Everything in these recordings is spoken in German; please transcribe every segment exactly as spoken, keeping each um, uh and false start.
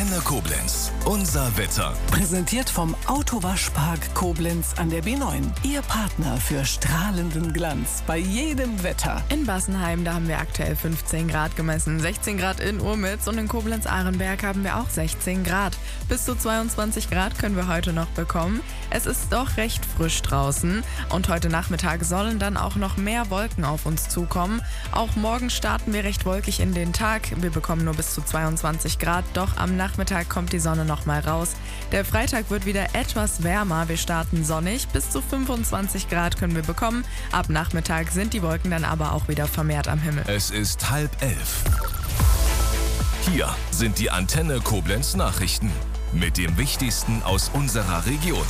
Antenne Koblenz. Unser Wetter. Präsentiert vom Autowaschpark Koblenz an der B neun. Ihr Partner für strahlenden Glanz bei jedem Wetter. In Bassenheim, da haben wir aktuell fünfzehn Grad gemessen, sechzehn Grad in Urmitz und in Koblenz-Ahrenberg haben wir auch sechzehn Grad. Bis zu zweiundzwanzig Grad können wir heute noch bekommen. Es ist doch recht frisch draußen und heute Nachmittag sollen dann auch noch mehr Wolken auf uns zukommen. Auch morgen starten wir recht wolkig in den Tag. Wir bekommen nur bis zu zweiundzwanzig Grad, doch am Nachmittag kommt die Sonne noch mal raus. Der Freitag wird wieder etwas wärmer. Wir starten sonnig, bis zu fünfundzwanzig Grad können wir bekommen. Ab Nachmittag sind die Wolken dann aber auch wieder vermehrt am Himmel. Es ist halb elf. Hier sind die Antenne Koblenz Nachrichten mit dem Wichtigsten aus unserer Region.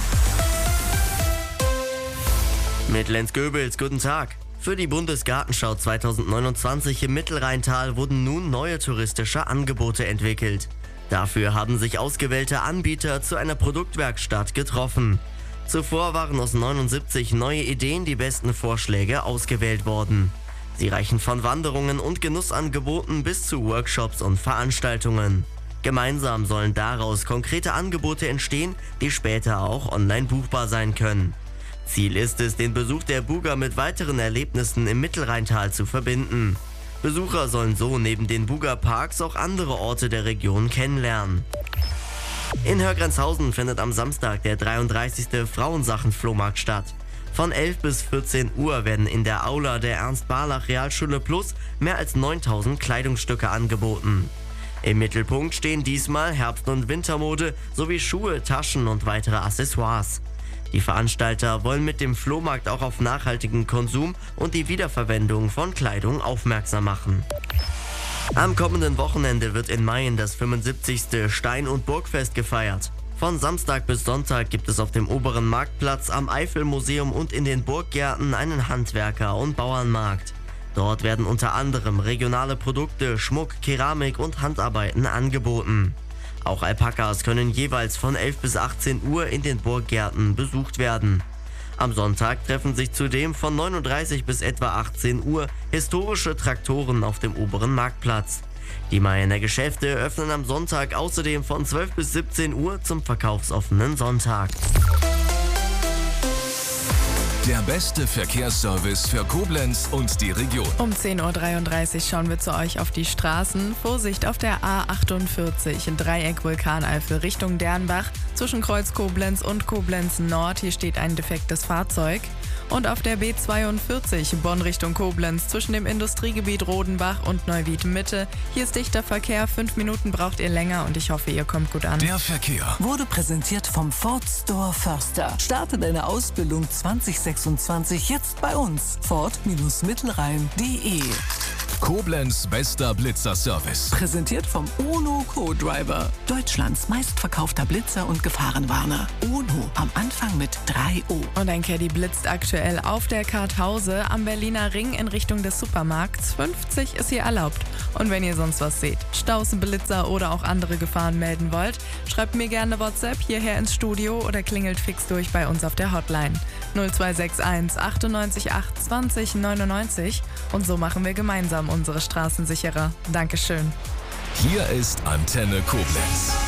Mit Lenz Goebels, guten Tag. Für die Bundesgartenschau zweitausendneunundzwanzig im Mittelrheintal wurden nun neue touristische Angebote entwickelt. Dafür haben sich ausgewählte Anbieter zu einer Produktwerkstatt getroffen. Zuvor waren aus neunundsiebzig neue Ideen die besten Vorschläge ausgewählt worden. Sie reichen von Wanderungen und Genussangeboten bis zu Workshops und Veranstaltungen. Gemeinsam sollen daraus konkrete Angebote entstehen, die später auch online buchbar sein können. Ziel ist es, den Besuch der Buga mit weiteren Erlebnissen im Mittelrheintal zu verbinden. Besucher sollen so neben den Buga-Parks auch andere Orte der Region kennenlernen. In Hörgrenzhausen findet am Samstag der dreiunddreißigste Frauensachen-Flohmarkt statt. Von elf bis vierzehn Uhr werden in der Aula der Ernst-Barlach-Realschule Plus mehr als neuntausend Kleidungsstücke angeboten. Im Mittelpunkt stehen diesmal Herbst- und Wintermode sowie Schuhe, Taschen und weitere Accessoires. Die Veranstalter wollen mit dem Flohmarkt auch auf nachhaltigen Konsum und die Wiederverwendung von Kleidung aufmerksam machen. Am kommenden Wochenende wird in Mayen das fünfundsiebzigste Stein- und Burgfest gefeiert. Von Samstag bis Sonntag gibt es auf dem oberen Marktplatz, am Eifelmuseum und in den Burggärten einen Handwerker- und Bauernmarkt. Dort werden unter anderem regionale Produkte, Schmuck, Keramik und Handarbeiten angeboten. Auch Alpakas können jeweils von elf bis achtzehn Uhr in den Burggärten besucht werden. Am Sonntag treffen sich zudem von neun Uhr dreißig bis etwa achtzehn Uhr historische Traktoren auf dem oberen Marktplatz. Die Mayener Geschäfte öffnen am Sonntag außerdem von zwölf bis siebzehn Uhr zum verkaufsoffenen Sonntag. Der beste Verkehrsservice für Koblenz und die Region. Um zehn Uhr dreiunddreißig schauen wir zu euch auf die Straßen. Vorsicht auf der A achtundvierzig in Dreieck Vulkaneifel Richtung Dernbach zwischen Kreuz Koblenz und Koblenz Nord. Hier steht ein defektes Fahrzeug. Und auf der B zweiundvierzig Bonn Richtung Koblenz zwischen dem Industriegebiet Rodenbach und Neuwied Mitte. Hier ist dichter Verkehr, fünf Minuten braucht ihr länger und ich hoffe, ihr kommt gut an. Der Verkehr Wurde präsentiert vom Ford Store Förster. Starte deine Ausbildung zwanzig sechsundzwanzig jetzt bei uns. Ford Mittelrhein punkt de. Koblenz bester Blitzer-Service. Präsentiert vom UNO Co-Driver. Deutschlands meistverkaufter Blitzer und Gefahrenwarner. UNO am Anfang mit drei O. Und ein Caddy blitzt aktuell auf der Karthause am Berliner Ring in Richtung des Supermarkts. fünfzig ist hier erlaubt. Und wenn ihr sonst was seht, Staus, Blitzer oder auch andere Gefahren melden wollt, schreibt mir gerne WhatsApp hierher ins Studio oder klingelt fix durch bei uns auf der Hotline. null zwei sechs eins achtundneunzig acht zwanzig neunundneunzig. Und so machen wir gemeinsam unsere Straßen sicherer. Dankeschön. Hier ist Antenne Koblenz.